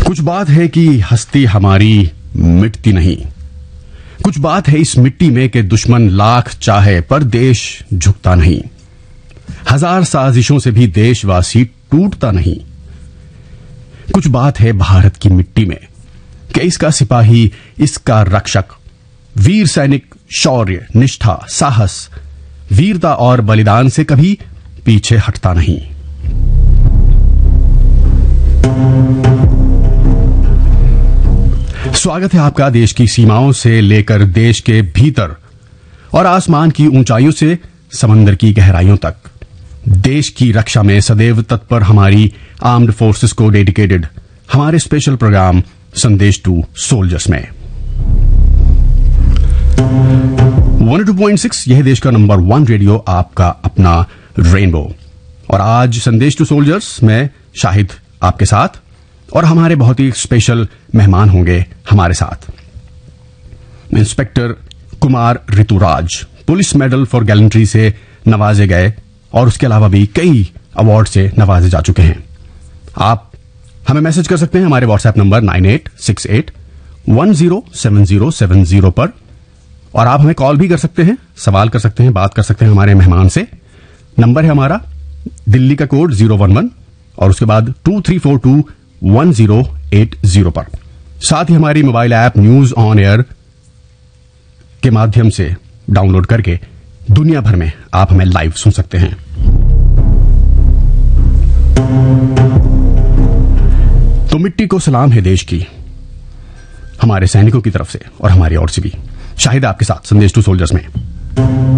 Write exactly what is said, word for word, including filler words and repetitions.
कुछ बात है कि हस्ती हमारी मिटती नहीं। कुछ बात है इस मिट्टी में कि दुश्मन लाख चाहे पर देश झुकता नहीं। हजार साजिशों से भी देशवासी टूटता नहीं। कुछ बात है भारत की मिट्टी में कि इसका सिपाही, इसका रक्षक, वीर सैनिक शौर्य, निष्ठा, साहस, वीरता और बलिदान से कभी पीछे हटता नहीं। स्वागत है आपका देश की सीमाओं से लेकर देश के भीतर और आसमान की ऊंचाइयों से समंदर की गहराइयों तक। देश की रक्षा में सदैव तत्पर हमारी आर्म्ड फोर्सेस को डेडिकेटेड हमारे स्पेशल प्रोग्राम संदेश टू सोल्जर्स में वन टू पॉइंट सिक्स यह देश का नंबर वन रेडियो, आपका अपना रेनबो। और आज संदेश टू सोल्जर्स में शाहिद आपके साथ और हमारे बहुत ही स्पेशल मेहमान होंगे हमारे साथ। Inspector Kumar Rituraj police medal for gallantry से नवाजे गए और उसके अलावा भी कई अवार्ड से नवाजे जा चुके हैं। आप हमें मैसेज कर सकते हैं हमारे WhatsApp number nine eight six eight one zero seven zero seven zero पर, और आप हमें कॉल भी कर सकते हैं, सवाल कर सकते हैं, बात कर सकते हैं हमारे मेहमान से। नंबर है हमारा दिल्ली का कोड जीरो वन वन और उसके बाद to three four to one zero eight zero पर। साथ ही हमारी mobile app news on air के माध्यम से डाउनलोड करके दुनिया भर में आप हमें लाइव सुन सकते हैं। तो मिट्टी को सलाम है देश की, हमारे सैनिकों की तरफ से और हमारी ओर से भी। शाहिद आपके साथ संदेश टू सोल्जर्स में।